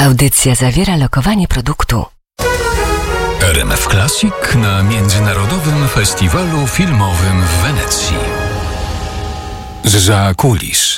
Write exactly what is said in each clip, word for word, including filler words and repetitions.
Audycja zawiera lokowanie produktu. R M F Classic na Międzynarodowym Festiwalu Filmowym w Wenecji. Zza kulis.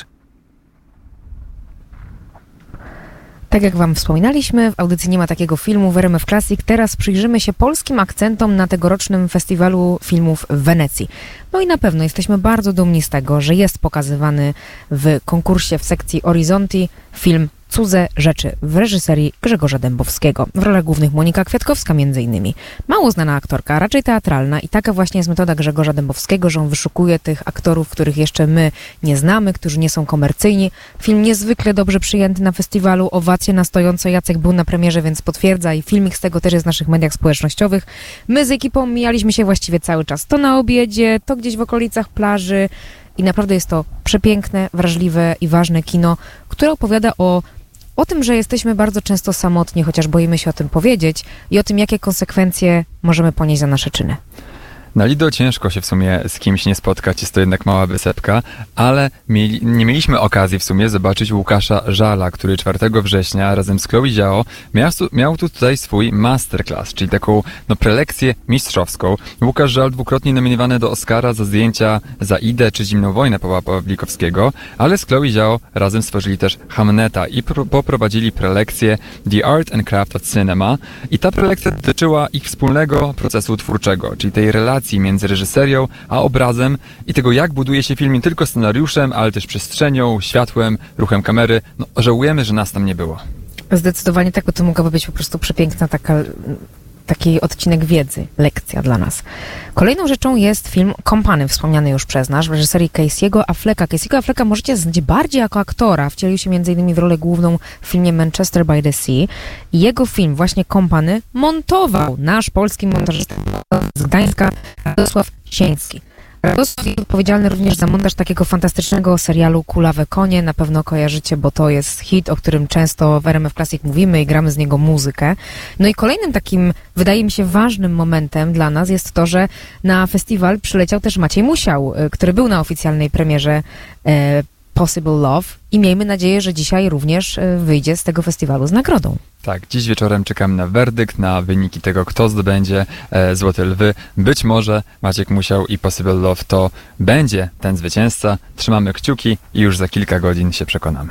Tak jak Wam wspominaliśmy, w audycji Nie ma takiego filmu w R M F Classic. Teraz przyjrzymy się polskim akcentom na tegorocznym Festiwalu Filmów w Wenecji. No i na pewno jesteśmy bardzo dumni z tego, że jest pokazywany w konkursie w sekcji Horizonti film Cudze rzeczy w reżyserii Grzegorza Dębowskiego. W rolach głównych Monika Kwiatkowska między innymi. Mało znana aktorka, raczej teatralna i taka właśnie jest metoda Grzegorza Dębowskiego, że on wyszukuje tych aktorów, których jeszcze my nie znamy, którzy nie są komercyjni. Film niezwykle dobrze przyjęty na festiwalu, owacje na stojąco. Jacek był na premierze, więc potwierdza i filmik z tego też jest w naszych mediach społecznościowych. My z ekipą mijaliśmy się właściwie cały czas. To na obiedzie, to gdzieś w okolicach plaży i naprawdę jest to przepiękne, wrażliwe i ważne kino, które opowiada o O tym, że jesteśmy bardzo często samotni, chociaż boimy się o tym powiedzieć i o tym, jakie konsekwencje możemy ponieść za nasze czyny. Na Lido ciężko się w sumie z kimś nie spotkać, jest to jednak mała wysepka, ale mieli, nie mieliśmy okazji w sumie zobaczyć Łukasza Żala, który czwartego września razem z Chloe Zhao miał, miał tu tutaj swój masterclass, czyli taką no, prelekcję mistrzowską. Łukasz Żal dwukrotnie nominowany do Oscara za zdjęcia za Idę czy Zimną wojnę Pawła Pawlikowskiego, ale z Chloe Zhao razem stworzyli też Hamneta i pro, poprowadzili prelekcję The Art and Craft of Cinema i ta prelekcja dotyczyła ich wspólnego procesu twórczego, czyli tej relacji między reżyserią a obrazem i tego, jak buduje się film nie tylko scenariuszem, ale też przestrzenią, światłem, ruchem kamery. No, żałujemy, że nas tam nie było. Zdecydowanie tak, bo to mogłaby być po prostu przepiękna taka, taki odcinek wiedzy, lekcja dla nas. Kolejną rzeczą jest film Kompany, wspomniany już przez nas, w reżyserii Casey'ego Afflecka. Casey'ego Afflecka możecie znać bardziej jako aktora. Wcielił się między innymi w rolę główną w filmie Manchester by the Sea. I jego film, właśnie Kompany, montował nasz polski montażysta z Gdańska, Radosław Sieński. Radosław jest odpowiedzialny również za montaż takiego fantastycznego serialu Kulawe konie. Na pewno kojarzycie, bo to jest hit, o którym często w R M F Classic mówimy i gramy z niego muzykę. No i kolejnym takim, wydaje mi się, ważnym momentem dla nas jest to, że na festiwal przyleciał też Maciej Musiał, który był na oficjalnej premierze e, Possible Love i miejmy nadzieję, że dzisiaj również wyjdzie z tego festiwalu z nagrodą. Tak, dziś wieczorem czekam na werdykt, na wyniki tego, kto zdobędzie e, Złote Lwy. Być może Maciek Musiał i Possible Love to będzie ten zwycięzca. Trzymamy kciuki i już za kilka godzin się przekonamy.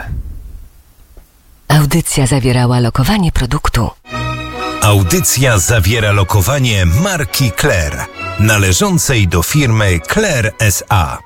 Audycja zawierała lokowanie produktu. Audycja zawiera lokowanie marki Claire, należącej do firmy Claire S A.